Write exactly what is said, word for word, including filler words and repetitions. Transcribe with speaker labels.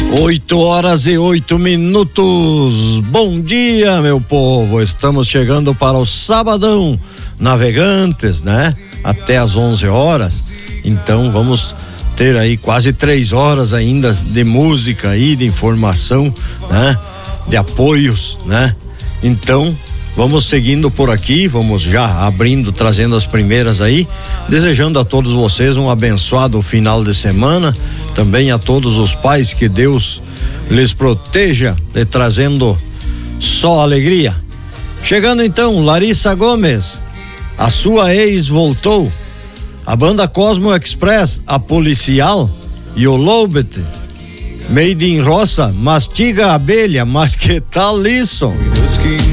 Speaker 1: Oito horas e oito minutos. Bom dia, meu povo. Estamos chegando para o sabadão navegantes, né? Até às onze horas. Então vamos ter aí quase três horas ainda de música aí, de informação, né? De apoios, né? Então vamos seguindo por aqui, vamos já abrindo, trazendo as primeiras aí, desejando a todos vocês um abençoado final de semana, também a todos os pais, que Deus lhes proteja, e trazendo só alegria. Chegando então, Larissa Gomes, a sua ex voltou, a banda Cosmo Express, a Policial e o Lobet, Made in Roça, mastiga a abelha, mas que tal isso?